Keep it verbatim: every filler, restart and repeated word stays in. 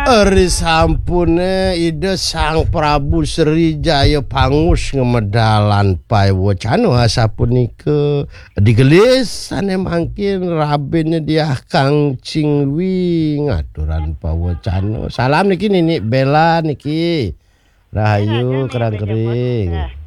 Eri sampune ide Sang Prabu Srijaya pangus ngemedalan pai wacana sapunika digelis ane mangkin rabene dia Kang Cingwi ngaturan pawacana. Salam niki Nini Bella niki. Rahayu kerang kering.